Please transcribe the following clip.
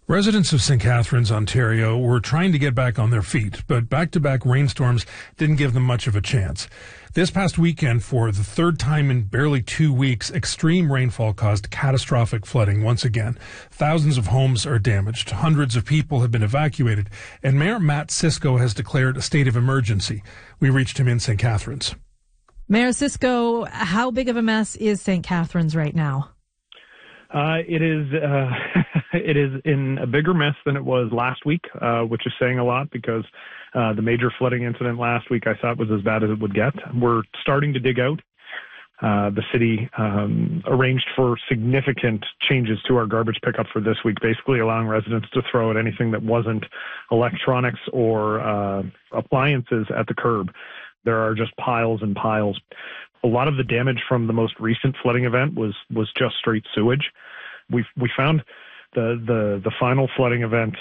Residents of St. Catharines, Ontario, were trying to get back on their feet, but back-to-back rainstorms didn't give them much of a chance. This past weekend, for the third time in barely 2 weeks, extreme rainfall caused catastrophic flooding once again. Thousands of homes are damaged. Hundreds of people have been evacuated, and Mayor Matt Cisco has declared a state of emergency. We reached him in St. Catharines. Mayor Cisco, how big of a mess is St. Catharines right now? It is in a bigger mess than it was last week, which is saying a lot because the major flooding incident last week I thought was as bad as it would get. We're starting to dig out. The city arranged for significant changes to our garbage pickup for this week, basically allowing residents to throw out anything that wasn't electronics or appliances at the curb. There are just piles and piles. A lot of the damage from the most recent flooding event was just straight sewage. We found the final flooding event